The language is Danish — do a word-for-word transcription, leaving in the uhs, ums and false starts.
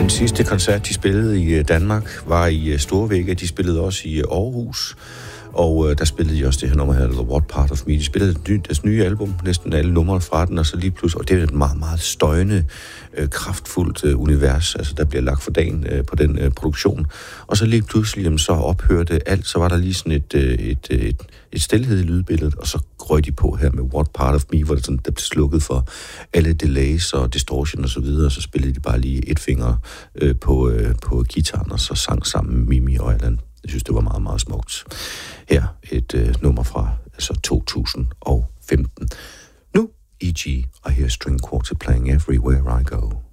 Den sidste koncert, de spillede i Danmark, var i Storvægge. De spillede også i Aarhus. Og øh, der spillede de også det her nummer her, What Part of Me. De spillede ny, deres nye album, næsten alle numre fra den, og så lige pludselig, og det er et meget, meget støjende, øh, kraftfuldt øh, univers, altså der bliver lagt for dagen øh, på den øh, produktion. Og så lige pludselig, jamen, så ophørte alt, så var der lige sådan et, øh, et, et, et, et stilhed i lydbilledet, og så røg de på her med What Part of Me, hvor det sådan, der blev slukket for alle delays og distortion og så videre, og så spillede de bare lige et finger øh, på, øh, på guitaren, og så sang sammen med Mimi og Allan. Jeg synes, det var meget, meget smukt. Her et øh, nummer fra altså to tusind og femten. Nu, E G, I hear string quartet playing everywhere I go.